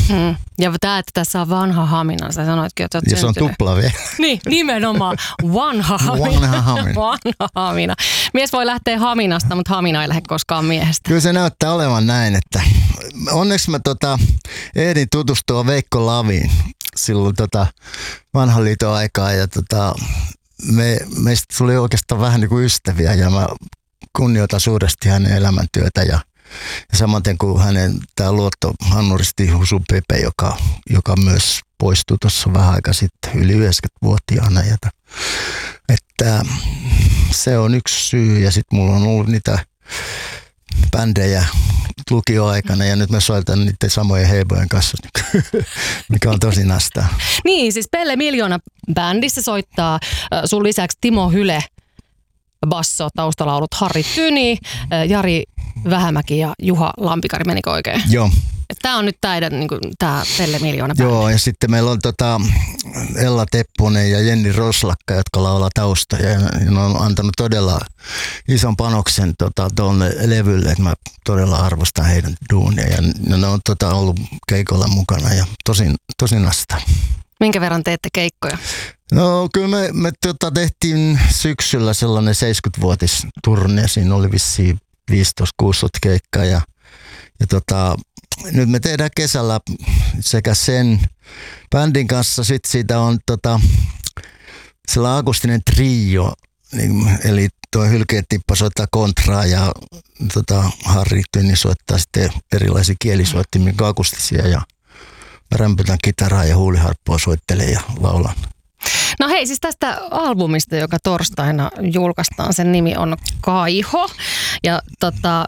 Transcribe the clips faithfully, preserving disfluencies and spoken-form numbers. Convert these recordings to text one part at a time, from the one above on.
Hmm. Ja tämä, että tässä on vanha Hamina, sä sanoitkin, että olet ja syntynyt. Se on tupla V. Niin, nimenomaan vanha Hamina. Vanha Hamina. Vanha Hamina. Mies voi lähteä Haminasta, mutta Hamina ei lähde koskaan miehestä. Kyllä se näyttää olevan näin, että onneksi mä tota, ehdin tutustua Veikko Laviin silloin tota, vanhan liiton aikaa ja tota, me, meistä tuli oikeastaan vähän niin kuin ystäviä ja mä kunnioitan suuresti hänen elämäntyötä ja, ja samaten kuin hänen tämä luottohannuristi Husu Pepe, joka, joka myös poistui tuossa vähän aika sitten yli yhdeksänkymmentävuotiaana. Ja, että se on yksi syy ja sitten mulla on ollut niitä bändejä lukioaikana ja nyt mä soitan niiden samojen heibojen kanssa, mikä on tosi nastaa. Niin, siis Pelle Miljoona bändissä soittaa sun lisäksi Timo Hyle, basso, taustalaulut Harri Tyni, Jari Vähämäki ja Juha Lampikari, menikö oikein? Joo. Tämä on nyt teidän niin kuin, tää Pelle Miljoona bändi. Joo, ja sitten meillä on tota Ella Tepponen ja Jenni Roslakka, jotka laulaa taustoja. Ja ne on antanut todella ison panoksen tota, tuonne levylle, että mä todella arvostan heidän duunia. Ja ne on tota, ollut keikolla mukana ja tosi, tosi nastaa. Minkä verran teette keikkoja? No kyllä me, me tota, tehtiin syksyllä sellainen seitsemänkymmenvuotisturne. Siinä oli vissiin viisitoista kuusitoista keikkaa ja, ja tota, nyt me tehdään kesällä sekä sen bändin kanssa, sitten siitä on tota, sellainen akustinen trio, niin, eli tuo Hylkeet Tippa soittaa kontraa ja tota, Harri Tyni soittaa sitten erilaisia kielisoittimia, akustisia ja mä rämpytän kitaraa ja huuliharppua soittelen ja laulan. No hei, siis tästä albumista, joka torstaina julkaistaan, sen nimi on Kaiho. Ja tota,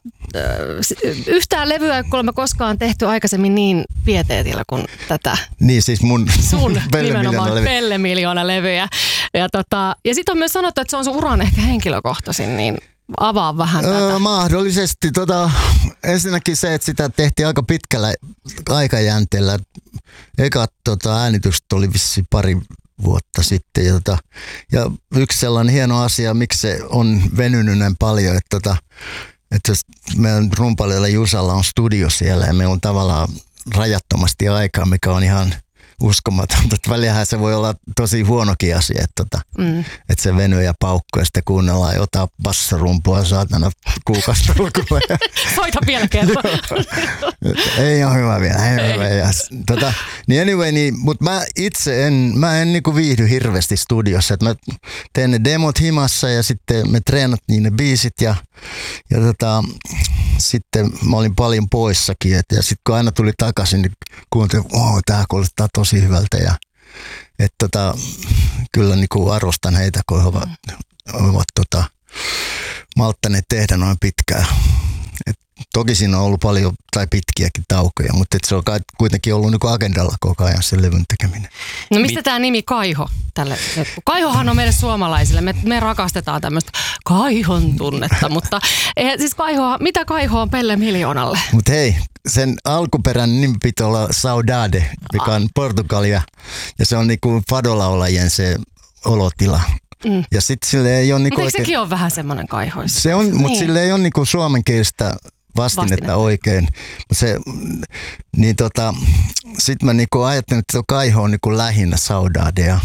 yhtään levyä ei kuulemma koskaan tehty aikaisemmin niin pieteetillä kuin tätä. Niin siis mun sun Pelle nimenomaan levy. Pelle Miljoona levyjä. Ja, tota, ja sitten on myös sanottu, että se on sun uran ehkä henkilökohtaisin, niin avaa vähän tätä. Öö, mahdollisesti. Tota, ensinnäkin se, että sitä tehtiin aika pitkällä aikajänteellä. Ekat tota, äänitykset oli vissiin pari vuotta sitten. Ja, tota, ja yksi sellainen hieno asia, miksi se on venynyt näin paljon, että, tota, että meidän rumpalilla Jusalla on studio siellä ja meillä on tavallaan rajattomasti aikaa, mikä on ihan uskomatonta. Välillähän se voi olla tosi huonokin asia, että, tota, mm. että se venyy ja paukkuu ja sitten kuunnellaan jotain bassorumpua saatana kuukastolkulla. Soita vielä kerran. Ei ole hyvä vielä. Ei ei. Hyvä. Ja, tota, niin anyway, niin, mutta mä itse en, mä en niinku viihdy hirveästi studiossa. Et mä teen ne demot himassa ja sitten me treenattiin ne biisit ja, ja tota, sitten mä olin paljon poissakin. Et, ja sitten kun aina tuli takaisin, niin kuuntelin, että oh, tää kuulostaa tosi hyvältä. Ja, et, tota, kyllä niinku arvostan heitä, kun he ovat, ovat tota, malttaneet tehdä noin pitkään. Et, toki siinä on ollut paljon tai pitkiäkin taukoja, mutta et se on kuitenkin ollut niinku agendalla koko ajan sen levyn tekeminen. No mistä tämä nimi Kaiho tälle? Kaihohan on meille suomalaisille. Me, me rakastetaan tämmöistä Kaihon tunnetta, mutta eh, siis Kaiho, mitä Kaiho on Pelle Miljoonalle? Mutta hei, sen alkuperäinen nimi pitää olla Saudade, mikä on Portugalia ja se on niinku fadolaulajien se olotila. Mm. Ja sit sille ei ole niinku oikein... sekin on vähän semmoinen kaihoissa? Se on, niin. mutta sille ei ole niinku suomenkielistä vastinetta, vastinetta oikein. Se, niin tota, sit mä niinku ajattelin, että se Kaiho on niinku lähinnä Saudadea.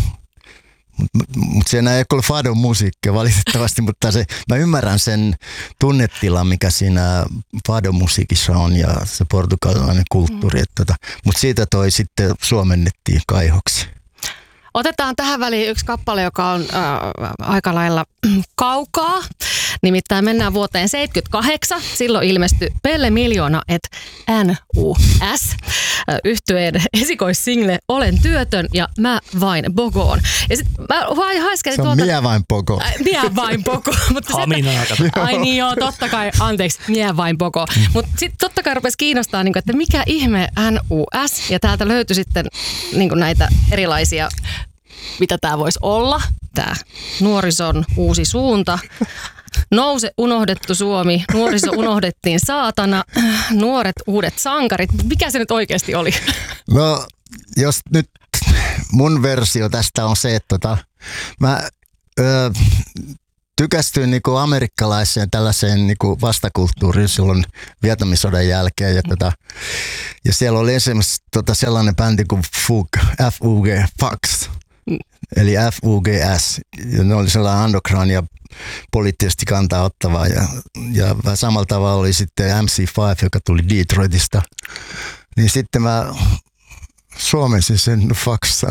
Mutta mut se ei ole fadon musiikkia valitettavasti, mutta se, mä ymmärrän sen tunnetilan, mikä siinä fadon musiikissa on ja se portugalilainen kulttuuri. Mm. Tota, mutta siitä toi sitten suomennettiin Kaihoksi. Otetaan tähän väliin yksi kappale, joka on äh, aika lailla kaukaa. Nimittäin mennään vuoteen seitsemänkymmentäkahdeksan. Silloin ilmestyi Pelle Miljoona et N U S. Yhtyeen esikoissingle Olen työtön ja Mä vain bogoon. Ja sit mä vain haiskelin tuota... Se on tuota... Mie vain poko. Äh, mie vain poko. Haminaa. Ai niin joo, totta kai. Anteeksi, mie vain poko. Mutta sitten totta kai rupesi kiinnostaa, että mikä ihme N U S. Ja täältä löytyi sitten näitä erilaisia... Mitä tämä voisi olla? Tämä nuorison uusi suunta. Nouse unohdettu Suomi. Nuoriso unohdettiin saatana. Nuoret uudet sankarit. Mikä se nyt oikeasti oli? No, jos nyt mun versio tästä on se, että tota, mä ö, tykästyin niinku amerikkalaiseen tällaiseen niinku vastakulttuuriin silloin Vietnamisodan jälkeen. Ja, tota, ja siellä oli esimerkiksi tota sellainen bändi kuin F U G, F U G, Fax, mm. eli F U G S. Ja ne oli sellainen underground ja poliittisesti kantaa ottavaa. Ja, ja samalla tavalla oli sitten M C viisi, joka tuli Detroitista. Niin sitten mä suomensin sen Fax.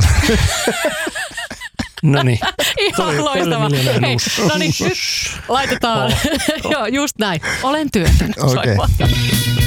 No niin. Ihan loistava. Hei, no niin, nyt laitetaan. Joo, just näin. Olen työtön. Okei. Okay.